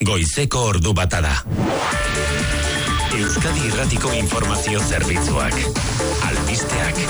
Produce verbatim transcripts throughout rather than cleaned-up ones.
goizeko ordu bata da. Euskadi Irratiko Informazio Zerbitzuak. Albisteak.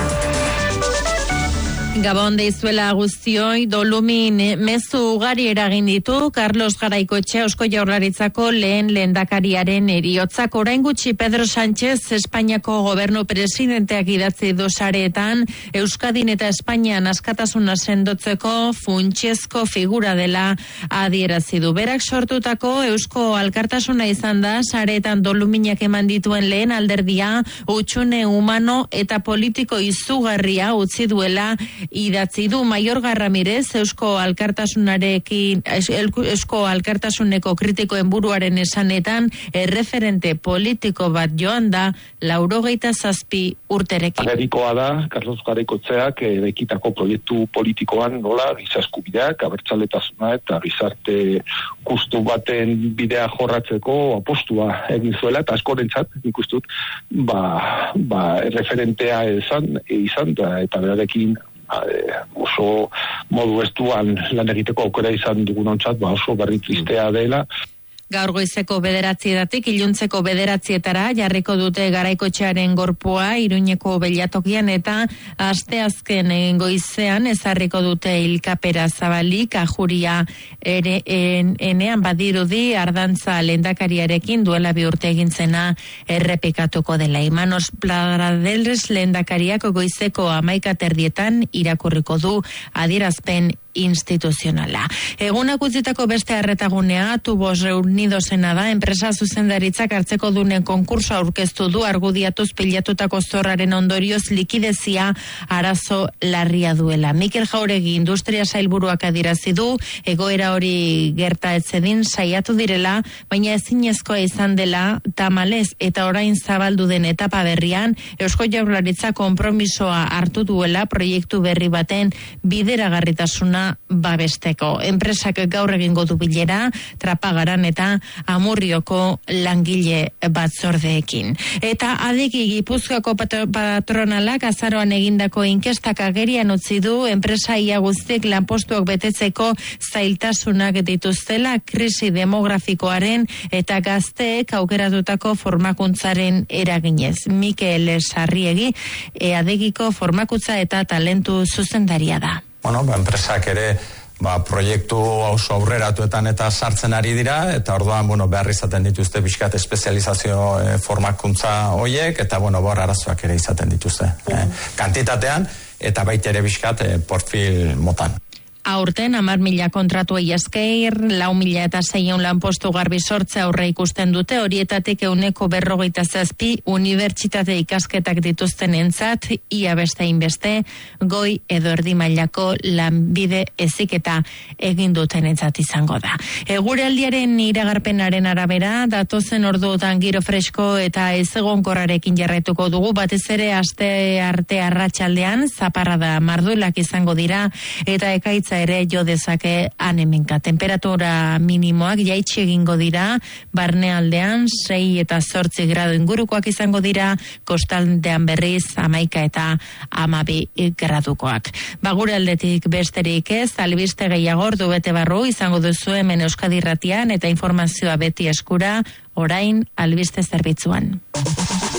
Gabon deizuela guztioi, dolumin mezu ugari eragin ditu Carlos Garaikoetxea Eusko Jaurlaritzako lehen lehendakariaren heriotzak. Orain gutxi Pedro Sánchez Espainiako gobernu presidenteak idatzi du sareetan Euskadin eta Espainian askatasuna sendotzeko funtsezko figura dela adierazi du. Berak sortutako Eusko Alkartasuna izan da sareetan doluminak eman dituen lehen alderdia, hutsune humano eta politiko izugarria utzi duela idatzi du. Mayorga Ramirez Eusko Alkartasunarekin Eusko Alkartasuneko kritikoen buruaren esanetan erreferente politiko bat joan da laurogeita zazpi urterekin. Agerikoa da Carlos Garaikoetxeak eraikitako proiektu politikoan nola giza eskubideak, abertzaletasuna eta gizarte justu baten bidea jorratzeko apostua egin zuela, eta askorentzat ikustut ba, ba, referentea izan, izan da, eta berarekin oso modu estuan lan egiteko aukera izan dugunontzat, ba oso berri tristea dela. Gaur goizeko bederatzietatik iluntzeko bederatzietara jarriko dute Garaikoetxearen gorpua Iruñeko Belatokian, eta asteazken goizean ezarriko dute hilkapera zabalik ajuria ere en, enean badirudi ardantza lehendakariarekin duela bi urte egin zena errepikatuko dela. Imanos Pladares lehendakariak goizeko hamaika terdietan irakurriko du adierazpen instituzionala. Egunak utzitako beste arretagunea Tubos Reunidosena da. Enpresa zuzendaritzak hartzeko dunen konkurso aurkeztu du, argudiatuz pilatutako zorraren ondorioz likidezia arazo larria duela. Mikel Jauregi industria sailburuak adierazi du egoera hori gerta etzedin saiatu direla, baina ezinezkoa izan dela tamalez, eta orain zabaldu den etapa berrian Eusko Jaurlaritza konpromisoa hartu duela proiektu berri baten bideragarritasuna babesteko. Enpresak gaur egingo du bilera Trapagaran eta Amurrioko langile batzordeekin. Eta adiki Gipuzkoako patronalak azaroan egindako inkestak agerian utzi du enpresa ia guztiek lanpostuak betetzeko zailtasunak dituztela krisi demografikoaren eta gazteek aukeratutako formakuntzaren eraginez. Mikel Sarriegi adegiko formakuntza eta talentu zuzendaria da. Bueno, ba, enpresak ere ba, proiektu oso aurreratuetan eta sartzen ari dira, eta orduan bueno, behar izaten dituzte bizkat espezializazio e, formakuntza hoiek, eta bueno, bor arazoak ere izaten dituzte. E, kantitatean eta baita ere bizkat e, portfil motan. Aurten hamar mila kontratuei esker, lau mila eta seiehun lanpostu garbi sortze aurre ikusten dute, horietatik ehuneko berrogeita zazpi unibertsitate ikasketak dituzten entzat, ia beste inbeste, goi edo erdi mailako lanbide heziketa egin duten entzat izango da. Eguraldiaren iragarpenaren arabera, datozen orduotan giro fresko eta ezegonkorrarekin jarraituko dugu, batez ere aste arte arratsaldean zaparrada mardulak izango dira, eta ekaitz ere jo dezake anemenka. Temperatura minimoak jaitsi egingo dira, barnealdean sei eta zortzi gradu ingurukoak izango dira, kostaldean berriz hamaika eta hamabi gradukoak. Bagure aldetik besterik ez, albiste gehiago ordu bete barru izango duzu hemen Euskadi Irratian, eta informazioa beti eskura orain albiste zerbitzuan.